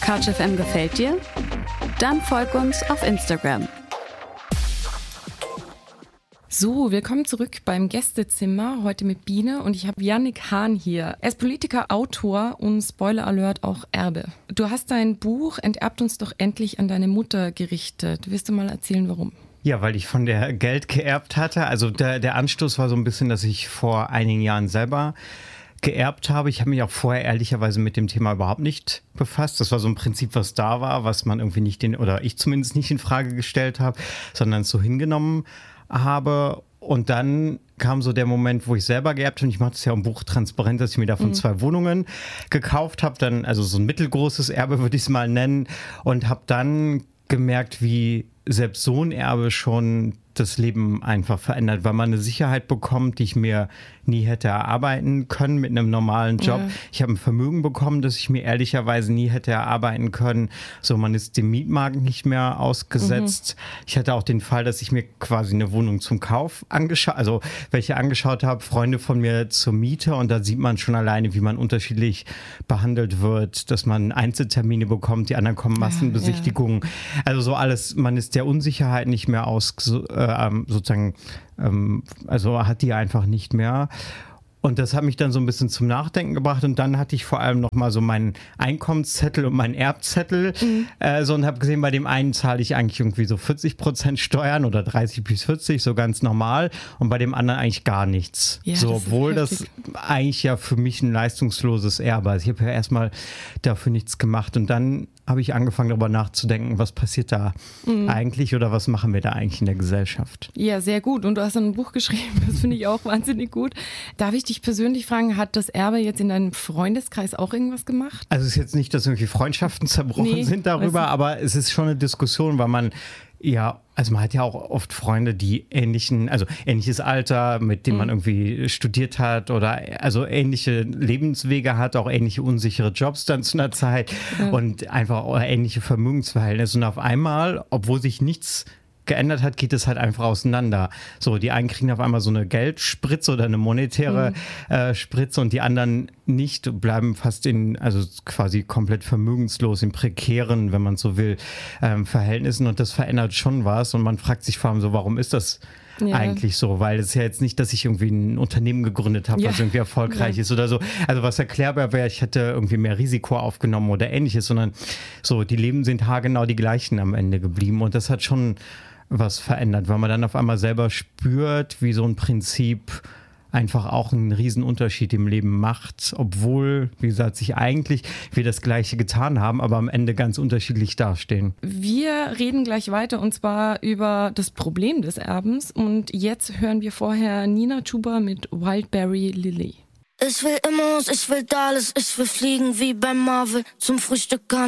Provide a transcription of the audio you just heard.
CouchFM gefällt dir? Dann folg uns auf Instagram. So, willkommen zurück beim Gästezimmer, heute mit Biene und ich habe Yannick Hahn hier. Er ist Politiker, Autor und Spoiler Alert auch Erbe. Du hast dein Buch Enterbt uns doch endlich an deine Mutter gerichtet. Willst du mal erzählen, warum? Ja, weil ich von der Geld geerbt hatte. Also der Anstoß war so ein bisschen, dass ich vor einigen Jahren selber geerbt habe. Ich habe mich auch vorher ehrlicherweise mit dem Thema überhaupt nicht befasst. Das war so ein Prinzip, was da war, was man irgendwie nicht oder ich zumindest nicht in Frage gestellt habe, sondern so hingenommen habe. Und dann kam so der Moment, wo ich selber geerbt habe. Und ich mache das ja im Buch transparent, dass ich mir davon 2 Wohnungen gekauft habe. Dann, also so ein mittelgroßes Erbe würde ich es mal nennen. Und habe dann gemerkt, wie selbst so ein Erbe schon das Leben einfach verändert, weil man eine Sicherheit bekommt, die ich mir nie hätte erarbeiten können mit einem normalen Job. Ja. Ich habe ein Vermögen bekommen, das ich mir ehrlicherweise nie hätte erarbeiten können. So, man ist dem Mietmarkt nicht mehr ausgesetzt. Ich hatte auch den Fall, dass ich mir quasi eine Wohnung zum Kauf angeschaut habe, Freunde von mir zur Miete, und da sieht man schon alleine, wie man unterschiedlich behandelt wird, dass man Einzeltermine bekommt, die anderen kommen Massenbesichtigungen. Ja. Also so alles, man ist der Unsicherheit nicht mehr also hat die einfach nicht mehr. Und das hat mich dann so ein bisschen zum Nachdenken gebracht. Und dann hatte ich vor allem noch mal so meinen Einkommenszettel und meinen Erbzettel. Und habe gesehen, bei dem einen zahle ich eigentlich irgendwie so 40% Steuern oder 30 bis 40, so ganz normal. Und bei dem anderen eigentlich gar nichts. Ja, so, obwohl das eigentlich ja für mich ein leistungsloses Erbe ist. Ich habe ja erstmal dafür nichts gemacht. Und dann habe ich angefangen, darüber nachzudenken, was passiert da eigentlich oder was machen wir da eigentlich in der Gesellschaft. Ja, sehr gut. Und du hast dann ein Buch geschrieben, das finde ich auch wahnsinnig gut. Darf ich dich persönlich fragen, hat das Erbe jetzt in deinem Freundeskreis auch irgendwas gemacht? Also es ist jetzt nicht, dass irgendwie Freundschaften zerbrochen sind darüber, aber es ist schon eine Diskussion, weil man man hat ja auch oft Freunde, die ähnliches Alter, mit dem man irgendwie studiert hat oder also ähnliche Lebenswege hat, auch ähnliche unsichere Jobs dann zu einer Zeit und einfach auch ähnliche Vermögensverhältnisse. Und auf einmal, obwohl sich nichts geändert hat, geht es halt einfach auseinander. So, die einen kriegen auf einmal so eine Geldspritze oder eine monetäre Spritze und die anderen nicht, bleiben fast quasi komplett vermögenslos in prekären, wenn man so will, Verhältnissen, und das verändert schon was und man fragt sich vor allem so, warum ist das eigentlich so? Weil es ist ja jetzt nicht, dass ich irgendwie ein Unternehmen gegründet habe, was irgendwie erfolgreich ist oder so. Also was erklärbar wäre, ich hätte irgendwie mehr Risiko aufgenommen oder ähnliches, sondern so, die Leben sind haargenau die gleichen am Ende geblieben und das hat schon was verändert, weil man dann auf einmal selber spürt, wie so ein Prinzip einfach auch einen riesen Unterschied im Leben macht, obwohl, wie gesagt, wir das Gleiche getan haben, aber am Ende ganz unterschiedlich dastehen. Wir reden gleich weiter und zwar über das Problem des Erbens und jetzt hören wir vorher Nina Chuba mit Wildberry Lily. Ich will Immos, ich will Dallas, ich will fliegen wie bei Marvel zum Frühstück.